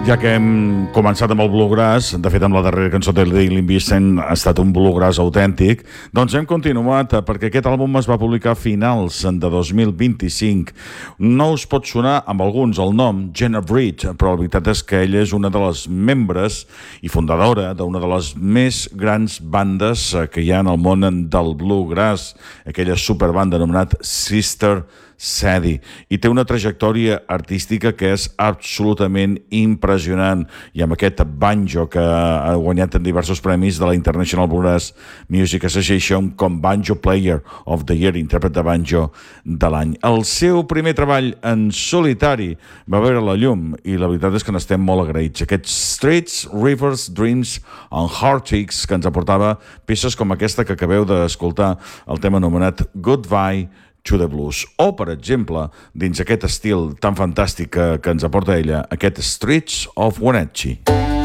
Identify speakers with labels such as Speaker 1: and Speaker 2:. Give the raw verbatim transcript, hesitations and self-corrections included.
Speaker 1: Ja que hem començat amb el bluegrass, de fet amb la darrera cançó de Daily Vincent ha estat un bluegrass autèntic, doncs hem continuat perquè aquest àlbum es va publicar a finals de dos mil vint-i-cinc. No us pot sonar amb alguns el nom Jenna Bridge, però la veritat és que ella és una de les membres i fundadora d'una de les més grans bandes que hi ha en el món del bluegrass, aquella superbanda anomenat Sister Sadie, i té una trajectòria artística que és absolutament impressionant, i amb aquest banjo que ha guanyat en diversos premis de la International Bluegrass Music Association com Banjo Player of the Year, intèrpret de banjo de l'any. El seu primer treball en solitari va veure la llum i la veritat és que n'estem molt agraïts. Aquests Streets, Rivers, Dreams and Heartaches que ens aportava peces com aquesta que acabeu d'escoltar, el tema anomenat Goodbye to the Blues, o per exemple dins aquest estil tan fantàstic que, que ens aporta ella, aquest Streets of Wenatchee.